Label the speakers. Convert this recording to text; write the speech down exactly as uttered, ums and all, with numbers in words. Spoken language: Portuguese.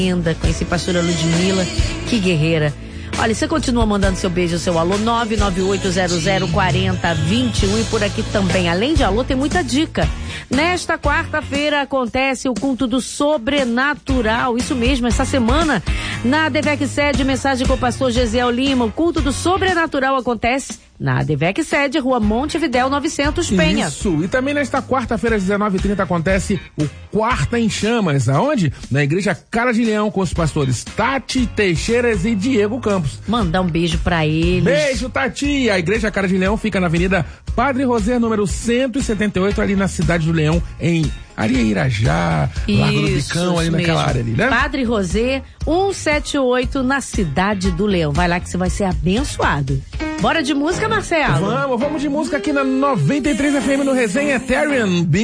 Speaker 1: Ainda conheci a pastora Ludmila, que guerreira. Olha, você continua mandando seu beijo, seu alô, nove nove oito zero zero quatro zero dois um, e por aqui também, além de alô, tem muita dica. Nesta quarta-feira acontece o culto do sobrenatural, isso mesmo, essa semana, na Devec Sede, mensagem com o pastor Gesiel Lima, o culto do sobrenatural acontece na Devec Sede, Rua Montevidéu novecentos, Penha.
Speaker 2: Isso, e também nesta quarta-feira às dezenove e trinta acontece o Quarta em Chamas, aonde? Na Igreja Cara de Leão, com os pastores Tati Teixeiras e Diego Campos.
Speaker 1: Mandar um beijo pra eles.
Speaker 2: Beijo, Tati! A Igreja Cara de Leão fica na Avenida Padre José, número cento e setenta e oito, ali na cidade do Leão, em Areia Irajá, Largo do Bicão, ali naquela área ali, né?
Speaker 1: Padre José, cento e setenta e oito, na cidade do Leão. Vai lá que você vai ser abençoado. Bora de música, Marcelo?
Speaker 2: Vamos, vamos de música aqui na noventa e três F M no Resenha Ethereum.